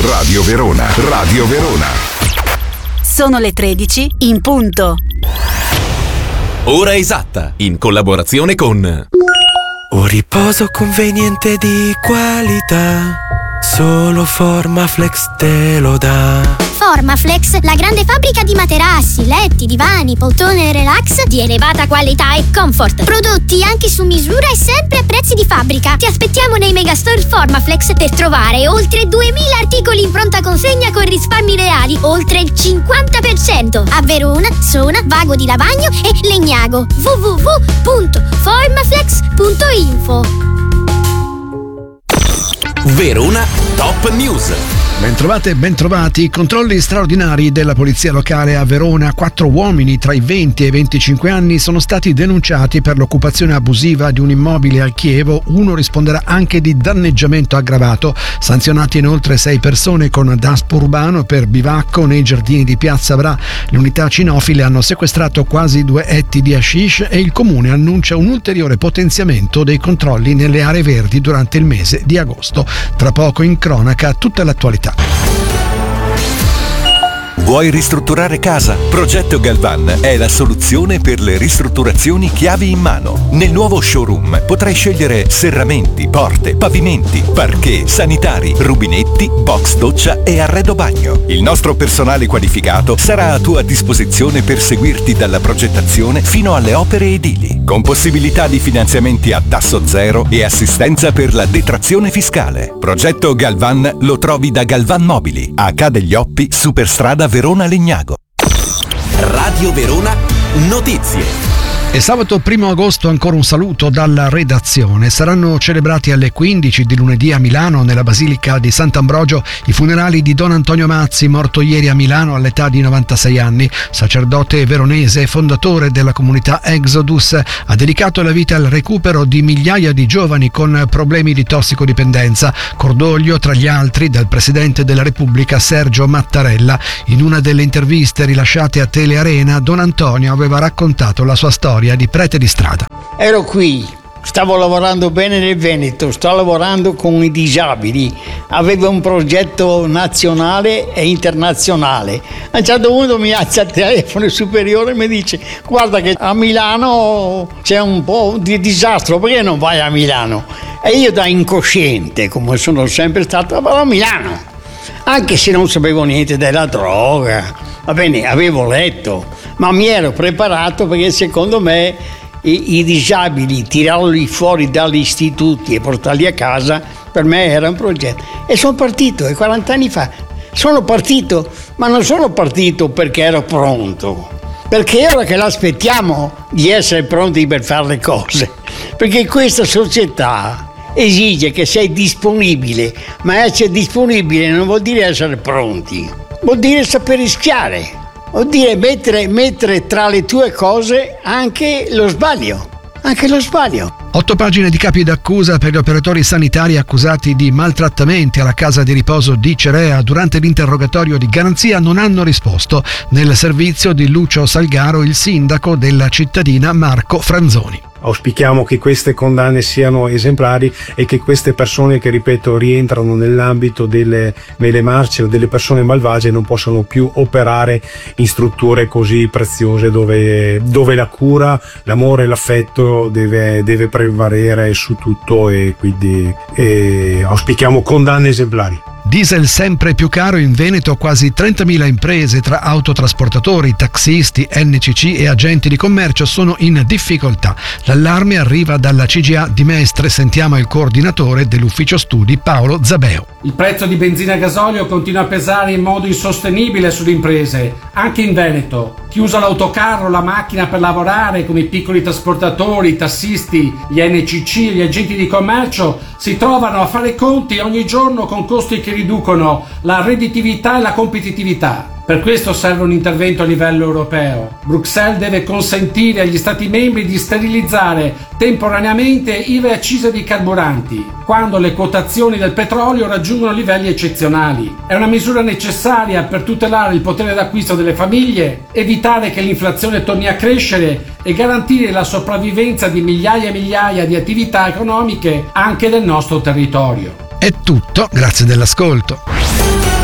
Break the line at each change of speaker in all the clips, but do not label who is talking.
Radio Verona. Radio Verona.
Sono le 13 in punto.
Ora esatta, in collaborazione con
Un riposo conveniente di qualità, solo Formaflex te lo dà.
Formaflex, la grande fabbrica di materassi, letti, divani, poltrone relax di elevata qualità e comfort. Prodotti anche su misura e sempre a prezzi di fabbrica. Ti aspettiamo nei megastore Formaflex per trovare oltre 2000 articoli in pronta consegna con risparmi reali, oltre il 50%. A Verona, Sona, Vago di Lavagno e Legnago. www.formaflex.info.
Verona Top News.
Bentrovati. Controlli straordinari della polizia locale a Verona. 4 uomini tra i 20 e i 25 anni sono stati denunciati per l'occupazione abusiva di un immobile al Chievo. Uno risponderà anche di danneggiamento aggravato. Sanzionati inoltre 6 persone con daspo urbano per bivacco nei giardini di Piazza Bra. Le unità cinofile hanno sequestrato quasi 2 etti di hashish e il comune annuncia un ulteriore potenziamento dei controlli nelle aree verdi durante il mese di agosto. Tra poco in cronaca tutta l'attualità.
Vuoi ristrutturare casa? Progetto Galvan è la soluzione per le ristrutturazioni chiavi in mano. Nel nuovo showroom potrai scegliere serramenti, porte, pavimenti, parquet, sanitari, rubinetti, box doccia e arredo bagno. Il nostro personale qualificato sarà a tua disposizione per seguirti dalla progettazione fino alle opere edili, con possibilità di finanziamenti a tasso zero e assistenza per la detrazione fiscale. Progetto Galvan lo trovi da Galvan Mobili, a Ca' degli Oppi, Superstrada Verona Legnago.
Radio Verona Notizie.
E sabato 1 agosto ancora un saluto dalla redazione. Saranno celebrati alle 15 di lunedì a Milano, nella Basilica di Sant'Ambrogio, i funerali di Don Antonio Mazzi, morto ieri a Milano all'età di 96 anni. Sacerdote veronese e fondatore della comunità Exodus, ha dedicato la vita al recupero di migliaia di giovani con problemi di tossicodipendenza. Cordoglio, tra gli altri, dal Presidente della Repubblica Sergio Mattarella. In una delle interviste rilasciate a Telearena, Don Antonio aveva raccontato la sua storia di prete di strada.
Ero qui, stavo lavorando bene nel Veneto, sto lavorando con i disabili, avevo un progetto nazionale e internazionale. A un certo punto mi alza il telefono superiore e mi dice: guarda che a Milano c'è un po' di disastro, perché non vai a Milano? E io, da incosciente come sono sempre stato, vado a Milano, anche se non sapevo niente della droga. Va bene, avevo letto, ma mi ero preparato, perché secondo me i disabili, tirarli fuori dagli istituti e portarli a casa, per me era un progetto. E sono partito, e 40 anni fa sono partito, ma non sono partito perché ero pronto, perché è ora che l'aspettiamo di essere pronti per fare le cose, perché questa società esige che sei disponibile, ma essere disponibile non vuol dire essere pronti. Vuol dire saper rischiare, vuol dire mettere tra le tue cose anche lo sbaglio.
8 pagine di capi d'accusa per gli operatori sanitari accusati di maltrattamenti alla casa di riposo di Cerea. Durante l'interrogatorio di garanzia non hanno risposto. Nel servizio di Lucio Salgaro, il sindaco della cittadina Marco Franzoni.
Auspichiamo che queste condanne siano esemplari e che queste persone, che ripeto rientrano nell'ambito delle marce o delle persone malvagie, non possano più operare in strutture così preziose dove la cura, l'amore e l'affetto deve prevalere su tutto, e quindi auspichiamo condanne esemplari.
Diesel sempre più caro in Veneto, quasi 30.000 imprese tra autotrasportatori, taxisti, NCC e agenti di commercio sono in difficoltà. L'allarme arriva dalla CGA di Mestre. Sentiamo il coordinatore dell'ufficio studi, Paolo Zabeo.
Il prezzo di benzina e gasolio continua a pesare in modo insostenibile sulle imprese, anche in Veneto. Chi usa l'autocarro, la macchina per lavorare, come i piccoli trasportatori, i tassisti, gli NCC e gli agenti di commercio, si trovano a fare conti ogni giorno con costi che riducono la redditività e la competitività. Per questo serve un intervento a livello europeo. Bruxelles deve consentire agli Stati membri di sterilizzare temporaneamente IVA e accise dei carburanti, quando le quotazioni del petrolio raggiungono livelli eccezionali. È una misura necessaria per tutelare il potere d'acquisto delle famiglie, evitare che l'inflazione torni a crescere e garantire la sopravvivenza di migliaia e migliaia di attività economiche anche del nostro territorio.
È tutto, grazie dell'ascolto.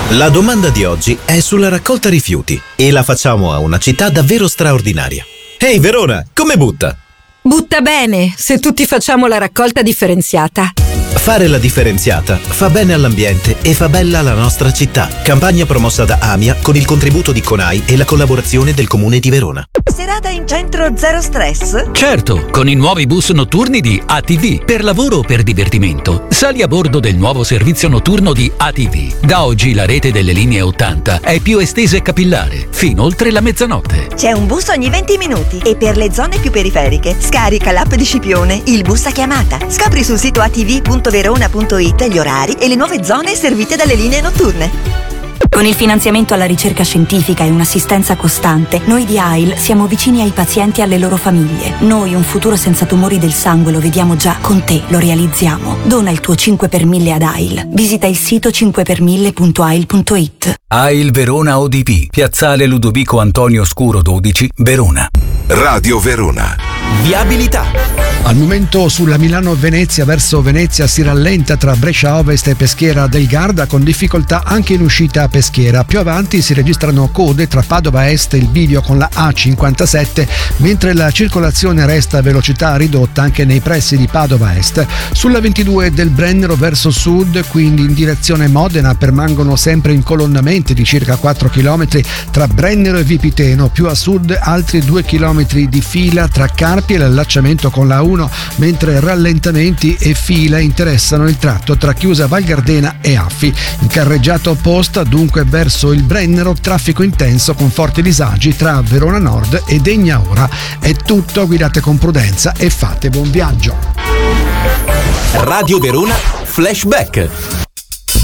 La domanda di oggi è sulla raccolta rifiuti e la facciamo a una città davvero straordinaria. Ehi Verona, come butta?
Butta bene, se tutti facciamo la raccolta differenziata.
Fare la differenziata fa bene all'ambiente e fa bella la nostra città. Campagna promossa da AMIA con il contributo di CONAI e la collaborazione del Comune di Verona.
Serata in centro zero stress?
Certo, con i nuovi bus notturni di ATV. Per lavoro o per divertimento, sali a bordo del nuovo servizio notturno di ATV. Da oggi la rete delle linee 80 è più estesa e capillare, fino oltre la mezzanotte.
C'è un bus ogni 20 minuti e per le zone più periferiche scarica l'app di Scipione, il bus a chiamata. Scopri sul sito atv.verona.it gli orari e le nuove zone servite dalle linee notturne.
Con il finanziamento alla ricerca scientifica e un'assistenza costante, noi di AIL siamo vicini ai pazienti e alle loro famiglie. Noi un futuro senza tumori del sangue lo vediamo già, con te lo realizziamo. Dona il tuo 5 per 1000 ad AIL. Visita il sito 5per1000.ail.it.
AIL Verona ODP, Piazzale Ludovico Antonio Scuro 12, Verona.
Radio Verona.
Viabilità.
Al momento sulla Milano-Venezia verso Venezia si rallenta tra Brescia Ovest e Peschiera del Garda, con difficoltà anche in uscita a Peschiera. Più avanti si registrano code tra Padova Est e il bivio con la A57, mentre la circolazione resta a velocità ridotta anche nei pressi di Padova Est. Sulla 22 del Brennero verso sud, quindi in direzione Modena, permangono sempre incolonnamenti di circa 4 km tra Brennero e Vipiteno. Più a sud altri 2 km di fila tra Carpi e l'allacciamento con la 1, mentre rallentamenti e fila interessano il tratto tra Chiusa Val Gardena e Affi. In carreggiata opposta, dunque verso il Brennero, traffico intenso con forti disagi tra Verona Nord e Degna Ora. È tutto, guidate con prudenza e fate buon viaggio.
Radio Verona Flashback.